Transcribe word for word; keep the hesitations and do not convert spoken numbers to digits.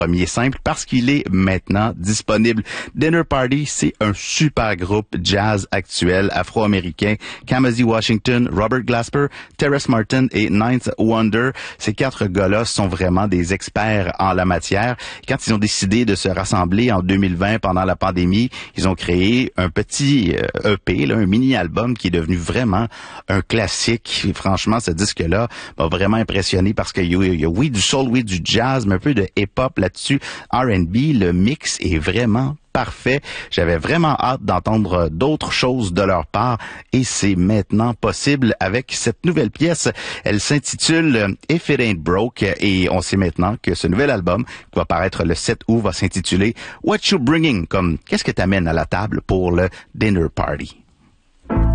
premier simple parce qu'il est maintenant disponible. Dinner Party, c'est un super groupe jazz actuel afro-américain. Kamasi Washington, Robert Glasper, Terrace Martin et Ninth Wonder. Ces quatre gars-là sont vraiment des experts en la matière. Quand ils ont décidé de se rassembler en deux mille vingt pendant la pandémie, ils ont créé un petit E P, là, un mini-album qui est devenu vraiment un classique. Et franchement, ce disque-là m'a vraiment impressionné parce qu'il y a, il y a oui du soul, oui du jazz, mais un peu de hip-hop là-dessus, R and B. Le mix est vraiment parfait. J'avais vraiment hâte d'entendre d'autres choses de leur part et c'est maintenant possible avec cette nouvelle pièce. Elle s'intitule If It Ain't Broke et on sait maintenant que ce nouvel album qui va paraître le sept août va s'intituler What You Bringing, comme qu'est-ce que t'amènes à la table pour le Dinner Party.